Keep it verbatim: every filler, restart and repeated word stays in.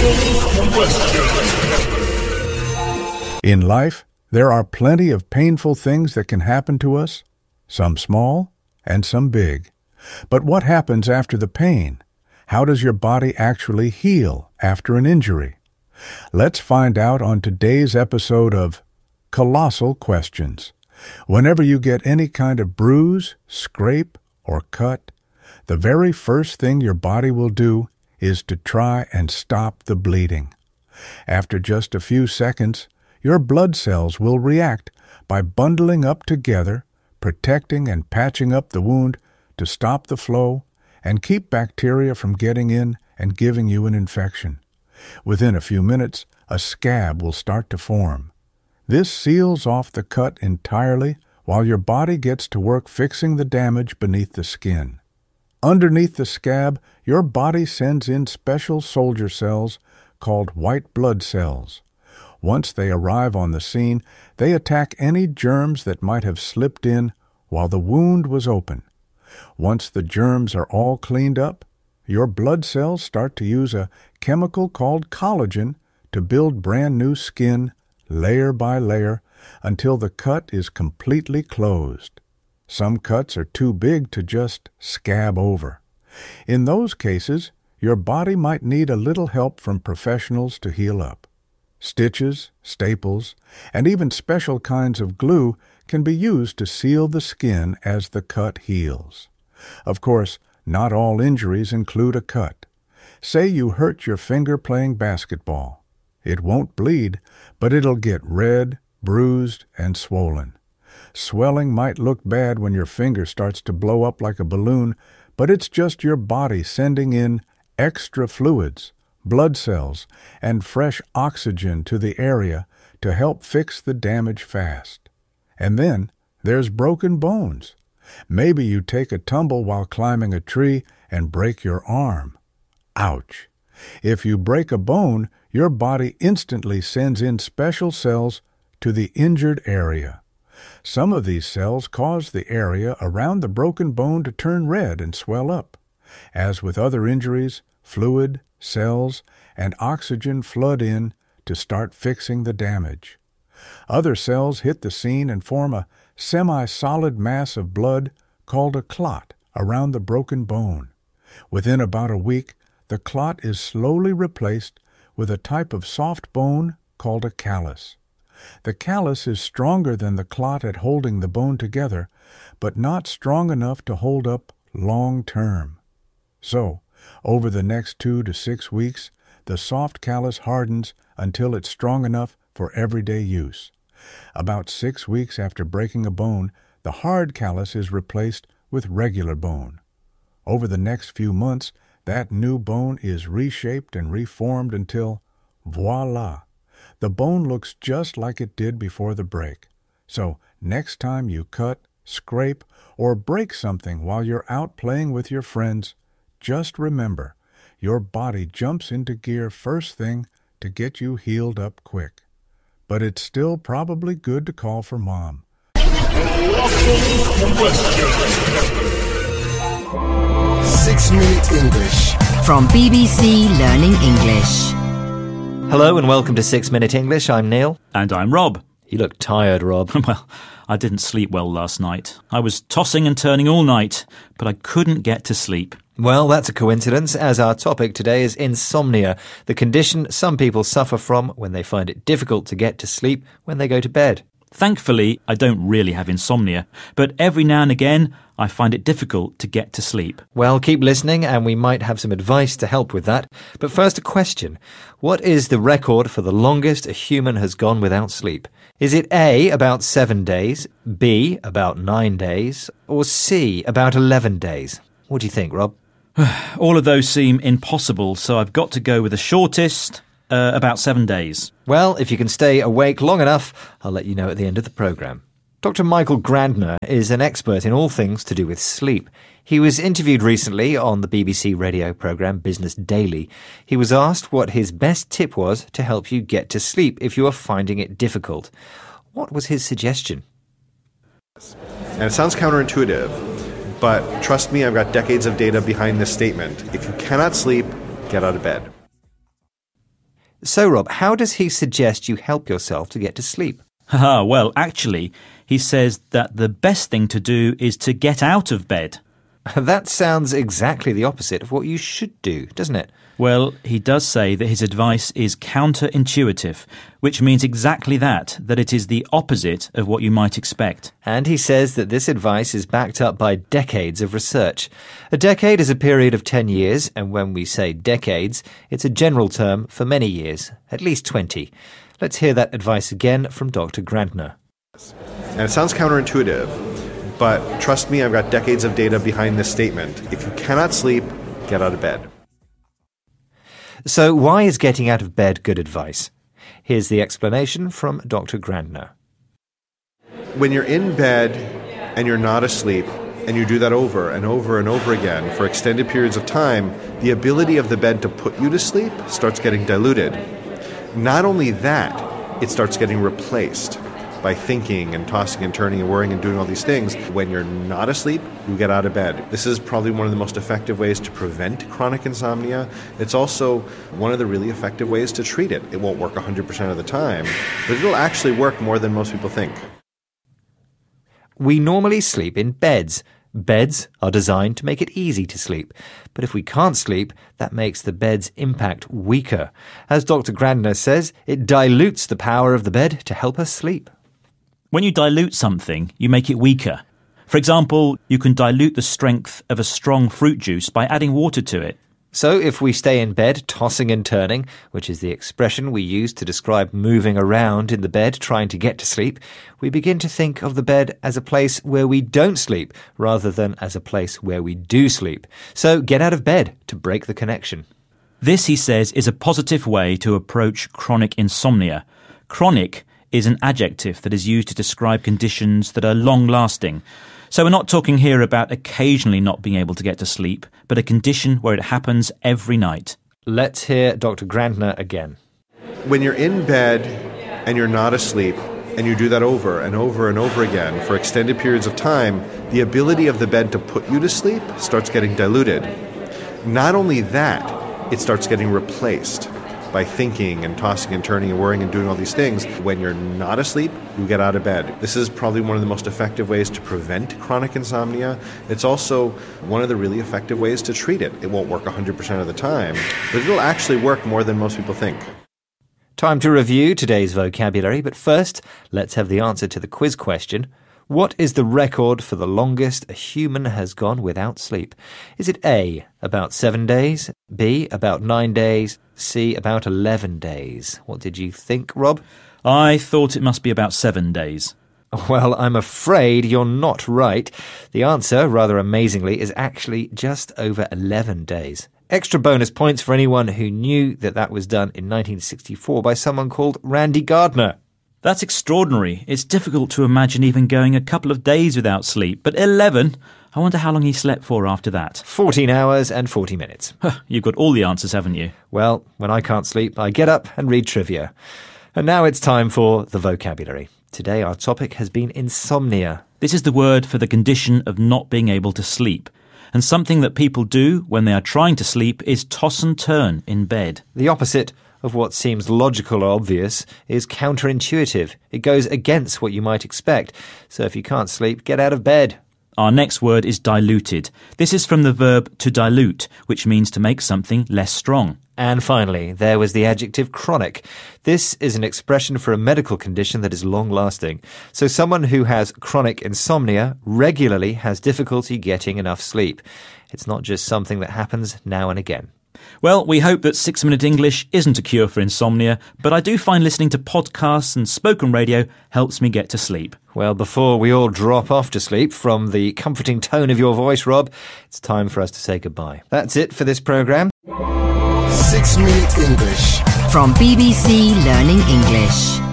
In life, there are plenty of painful things that can happen to us, some small and some big. But what happens after the pain? How does your body actually heal after an injury? Let's find out on today's episode of Colossal Questions. Whenever you get any kind of bruise, scrape, or cut, the very first thing your body will do is to try and stop the bleeding. After just a few seconds, your blood cells will react by bundling up together, protecting and patching up the wound to stop the flow and keep bacteria from getting in and giving you an infection. Within a few minutes, a scab will start to form. This seals off the cut entirely while your body gets to work fixing the damage beneath the skin. Underneath the scab, your body sends in special soldier cells called white blood cells. Once they arrive on the scene, they attack any germs that might have slipped in while the wound was open. Once the germs are all cleaned up, your blood cells start to use a chemical called collagen to build brand new skin, layer by layer, until the cut is completely closed. Some cuts are too big to just scab over. In those cases, your body might need a little help from professionals to heal up. Stitches, staples, and even special kinds of glue can be used to seal the skin as the cut heals. Of course, not all injuries include a cut. Say you hurt your finger playing basketball. It won't bleed, but it'll get red, bruised, and swollen. Swelling might look bad when your finger starts to blow up like a balloon, but it's just your body sending in extra fluids, blood cells, and fresh oxygen to the area to help fix the damage fast. And then there's broken bones. Maybe you take a tumble while climbing a tree and break your arm. Ouch! If you break a bone, your body instantly sends in special cells to the injured area. Some of these cells cause the area around the broken bone to turn red and swell up. As with other injuries, fluid, cells, and oxygen flood in to start fixing the damage. Other cells hit the scene and form a semi-solid mass of blood called a clot around the broken bone. Within about a week, the clot is slowly replaced with a type of soft bone called a callus. The callus is stronger than the clot at holding the bone together, but not strong enough to hold up long term. So, over the next two to six weeks, the soft callus hardens until it's strong enough for everyday use. About six weeks after breaking a bone, the hard callus is replaced with regular bone. Over the next few months, that new bone is reshaped and reformed until, voila, the bone looks just like it did before the break. So next time you cut, scrape, or break something while you're out playing with your friends, just remember, your body jumps into gear first thing to get you healed up quick. But it's still probably good to call for Mom. Six Minute English from B B C Learning English. Hello and welcome to Six Minute English. I'm Neil. And I'm Rob. You look tired, Rob. Well, I didn't sleep well last night. I was tossing and turning all night, but I couldn't get to sleep. Well, that's a coincidence, as our topic today is insomnia, the condition some people suffer from when they find it difficult to get to sleep when they go to bed. Thankfully, I don't really have insomnia, but every now and again, I find it difficult to get to sleep. Well, keep listening and we might have some advice to help with that. But first, a question. What is the record for the longest a human has gone without sleep? Is it A, about seven days, B, about nine days, or C, about eleven days? What do you think, Rob? All of those seem impossible, so I've got to go with the shortest, uh, about seven days. Well, if you can stay awake long enough, I'll let you know at the end of the programme. Doctor Michael Grandner is an expert in all things to do with sleep. He was interviewed recently on the B B C radio programme Business Daily. He was asked what his best tip was to help you get to sleep if you are finding it difficult. What was his suggestion? And it sounds counterintuitive, but trust me, I've got decades of data behind this statement. If you cannot sleep, get out of bed. So, Rob, how does he suggest you help yourself to get to sleep? Haha, well, actually, he says that the best thing to do is to get out of bed. That sounds exactly the opposite of what you should do, doesn't it? Well, he does say that his advice is counterintuitive, which means exactly that, that it is the opposite of what you might expect. And he says that this advice is backed up by decades of research. A decade is a period of ten years, and when we say decades, it's a general term for many years, at least twenty. Let's hear that advice again from Doctor Grandner. And it sounds counterintuitive, but trust me, I've got decades of data behind this statement. If you cannot sleep, get out of bed. So why is getting out of bed good advice? Here's the explanation from Doctor Grandner. When you're in bed and you're not asleep, and you do that over and over and over again for extended periods of time, the ability of the bed to put you to sleep starts getting diluted. Not only that, it starts getting replaced by thinking and tossing and turning and worrying and doing all these things. When you're not asleep, you get out of bed. This is probably one of the most effective ways to prevent chronic insomnia. It's also one of the really effective ways to treat it. It won't work one hundred percent of the time, but it'll actually work more than most people think. We normally sleep in beds. Beds are designed to make it easy to sleep. But if we can't sleep, that makes the bed's impact weaker. As Doctor Grandner says, it dilutes the power of the bed to help us sleep. When you dilute something, you make it weaker. For example, you can dilute the strength of a strong fruit juice by adding water to it. So if we stay in bed tossing and turning, which is the expression we use to describe moving around in the bed trying to get to sleep, we begin to think of the bed as a place where we don't sleep rather than as a place where we do sleep. So get out of bed to break the connection. This, he says, is a positive way to approach chronic insomnia. Chronic is an adjective that is used to describe conditions that are long-lasting. So we're not talking here about occasionally not being able to get to sleep, but a condition where it happens every night. Let's hear Doctor Grandner again. When you're in bed and you're not asleep, and you do that over and over and over again for extended periods of time, the ability of the bed to put you to sleep starts getting diluted. Not only that, it starts getting replaced by thinking and tossing and turning and worrying and doing all these things. When you're not asleep, you get out of bed. This is probably one of the most effective ways to prevent chronic insomnia. It's also one of the really effective ways to treat it. It won't work one hundred percent of the time, but it'll actually work more than most people think. Time to review today's vocabulary, but first, let's have the answer to the quiz question. What is the record for the longest a human has gone without sleep? Is it A, about seven days, B, about nine days, C, about eleven days? What did you think, Rob? I thought it must be about seven days. Well, I'm afraid you're not right. The answer, rather amazingly, is actually just over eleven days. Extra bonus points for anyone who knew that that was done in nineteen sixty-four by someone called Randy Gardner. That's extraordinary. It's difficult to imagine even going a couple of days without sleep. But eleven? I wonder how long he slept for after that. fourteen hours and forty minutes. You've got all the answers, haven't you? Well, when I can't sleep, I get up and read trivia. And now it's time for the vocabulary. Today our topic has been insomnia. This is the word for the condition of not being able to sleep. And something that people do when they are trying to sleep is toss and turn in bed. The opposite of what seems logical or obvious is counterintuitive. It goes against what you might expect. So if you can't sleep, get out of bed. Our next word is diluted. This is from the verb to dilute, which means to make something less strong. And finally, there was the adjective chronic. This is an expression for a medical condition that is long-lasting. So someone who has chronic insomnia regularly has difficulty getting enough sleep. It's not just something that happens now and again. Well, we hope that Six Minute English isn't a cure for insomnia, but I do find listening to podcasts and spoken radio helps me get to sleep. Well, before we all drop off to sleep from the comforting tone of your voice, Rob, it's time for us to say goodbye. That's it for this programme. Six Minute English. From B B C Learning English.